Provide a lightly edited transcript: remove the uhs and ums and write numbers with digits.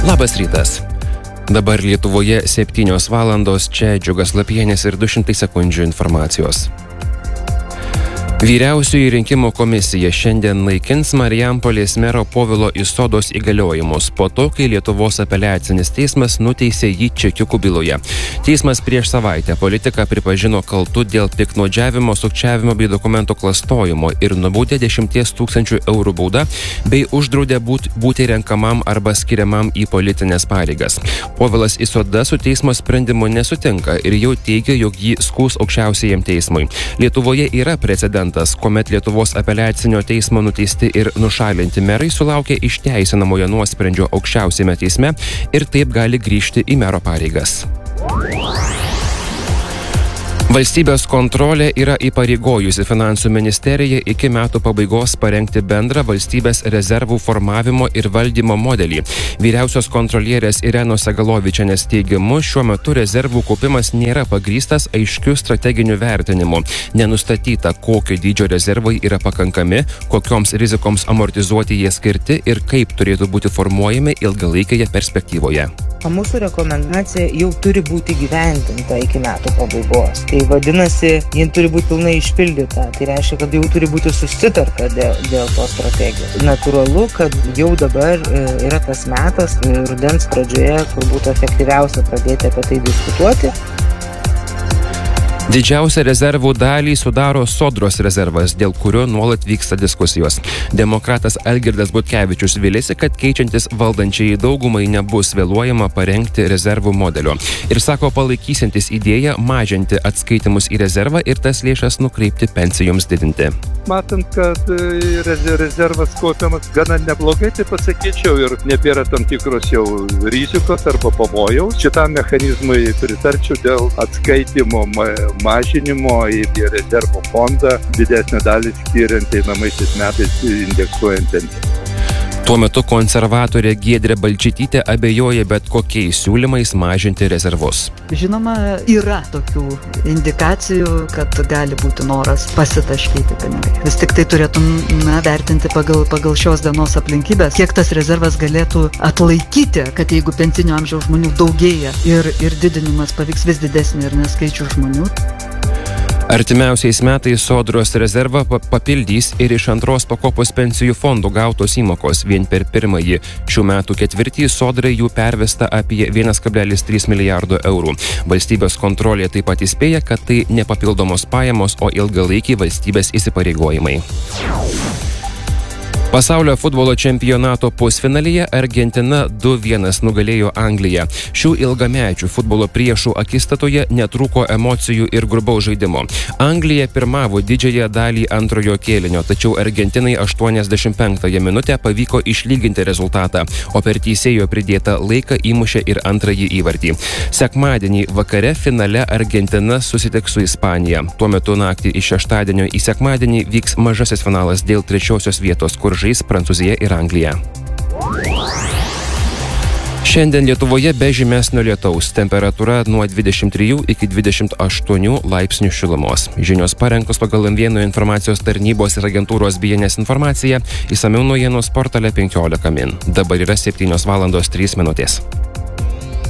Labas rytas. Dabar Lietuvoje 7 valandos, čia Džiugas Lapienis ir 200 sekundžių informacijos. Vyriausioji rinkimų komisija šiandien naikins Marijampolės mero Povilo Isodos įgaliojimus po to, kai Lietuvos apeliacinis teismas nuteisė jį čekiukų byloje. Teismas prieš savaitę politiką pripažino kaltu dėl piktnaudžiavimo, sukčiavimo bei dokumentų klastojimo ir nubaudė 10 000 eurų bauda bei uždraudė būti renkamam arba skiriamam į politinės pareigas. Povilas Isoda su teismo sprendimu nesutinka ir jau teigia, jog jį skųs aukščiausiajam teismui. Lietuvoje yra precedentas, kuomet Lietuvos apeliacinio teismo nuteisti ir nušalinti merai sulaukia išteisinamojo nuosprendžio aukščiausiame teisme ir taip gali grįžti į mero pareigas. Valstybės kontrolė yra įpareigojusi Finansų ministeriją iki metų pabaigos parengti bendrą valstybės rezervų formavimo ir valdymo modelį. Vyriausios kontrolierės Irenos Sagalovičienės teigimu, šiuo metu rezervų kaupimas nėra pagrįstas aiškiu strateginiu vertinimu. Nenustatyta, kokio dydžio rezervai yra pakankami, kokioms rizikoms amortizuoti jie skirti ir kaip turėtų būti formuojami ilgalaikėje perspektyvoje. Mūsų rekomendacija jau turi būti gyvendinta iki metų pabaigos. Tai vadinasi, ji turi būti pilnai išpildyta. Tai reiškia, kad jau turi būti susitarta dėl tos strategijos. Natūralu, kad jau dabar yra tas metas, rudens pradžioje, kur būtų efektyviausia pradėti apie tai diskutuoti. Didžiausią rezervų dalį sudaro Sodros rezervas, dėl kurio nuolat vyksta diskusijos. Demokratas Algirdas Butkevičius viliasi, kad keičiantis valdančiai daugumai nebus vėluojama parengti rezervų modelio. Ir sako palaikysiantis idėją mažinti atskaitimus į rezervą ir tas lėšas nukreipti pensijoms didinti. Matant, kad rezervas kaupiamas gana neblogai, tai pasakyčiau, ir nebėra tam tikros jau rizikos arba pavojaus. Šitam mechanizmui pritarčiau dėl atskaitimo mažinimo į rezervo fondą, didesnę dalį skiriant einamaisiais metais indeksuojant pensiją. Tuo metu konservatorė Giedrė Balčytytė abejoja bet kokiais siūlymais mažinti rezervus. Žinoma, yra tokių indikacijų, kad gali būti noras pasitaškyti pinigai. Vis tik tai turėtume vertinti pagal šios dienos aplinkybės, kiek tas rezervas galėtų atlaikyti, kad jeigu pensinio amžiaus žmonių daugėja ir didinimas pavyks vis didesnį ir neskaičių žmonių. Artimiausiais metais Sodros rezervą papildys ir iš antros pakopos pensijų fondų gautos įmokos. Vien per pirmąjį šių metų ketvirtį Sodrai jų pervesta apie 1,3 milijardo eurų. Valstybės kontrolė taip pat įspėja, kad tai ne papildomos pajamos, o ilgalaikiai valstybės įsipareigojimai. Pasaulio futbolo čempionato pusfinalyje Argentina 2-1 nugalėjo Angliją. Šių ilgamečių futbolo priešų akistatoje netrūko emocijų ir grubaus žaidimo. Anglija pirmavo didžiąją dalį antrojo kėlinio, tačiau Argentinai 85 minutę pavyko išlyginti rezultatą, o per teisėjo pridėtą laiką įmušė ir antrąjį įvartį. Sekmadienį vakare finale Argentina susitiks su Ispanija. Tuo metu naktį iš šeštadienio į sekmadienį vyks mažasis finalas dėl trečiosios vietos, kur žais Prancūzija ir Anglija. Šiandien Lietuvoje be žymesnio lietaus, temperatūra nuo 23 iki 28 laipsnių šilumos. Žinios parengtos pagal M1 informacijos tarnybos ir agentūros BNS informaciją, išsamiau naujienos portale 15 min. Dabar yra 7 valandos 3 minutės.